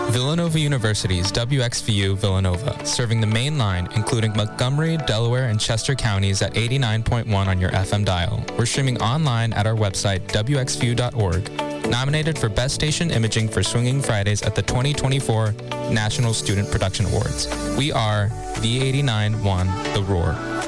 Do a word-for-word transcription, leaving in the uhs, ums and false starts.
Villanova University's W X V U Villanova, serving the main line, including Montgomery, Delaware, and Chester counties at eighty-nine point one on your F M dial. We're streaming online at our website, W X V U dot org. Nominated for Best Station Imaging for Swinging Fridays at the twenty twenty-four National Student Production Awards. We are V eighty-nine point one The Roar.